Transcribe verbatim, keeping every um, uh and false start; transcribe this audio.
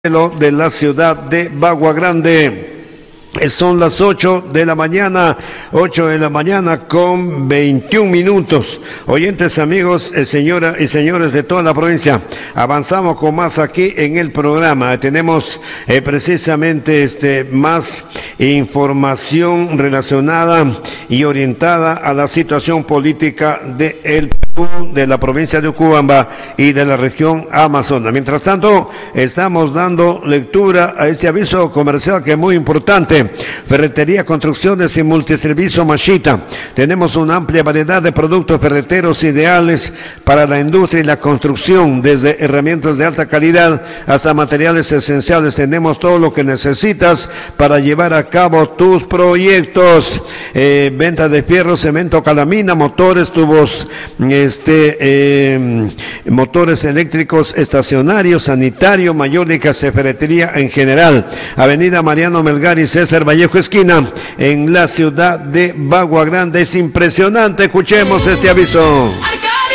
de la ciudad de Bagua Grande. Son las ocho de la mañana, ocho de la mañana con veintiún minutos. Oyentes, amigos, eh, señoras y señores de toda la provincia, avanzamos con más aquí en el programa. Tenemos eh, precisamente este más información relacionada y orientada a la situación política de el Perú, de la provincia de Urubamba y de la región Amazonas. Mientras tanto, estamos dando lectura a este aviso comercial que es muy importante. Ferretería, construcciones y multiservicio Mashita. Tenemos una amplia variedad de productos ferreteros ideales para la industria y la construcción, desde herramientas de alta calidad hasta materiales esenciales. Tenemos todo lo que necesitas para llevar a cabo tus proyectos. Eh, venta de fierro, cemento, calamina, motores, tubos, este, eh, motores eléctricos estacionarios, sanitario, mayólicas, ferretería en general. Avenida Mariano Melgar y César Vallejo esquina, en la ciudad de Bagua Grande. Es impresionante, escuchemos este aviso.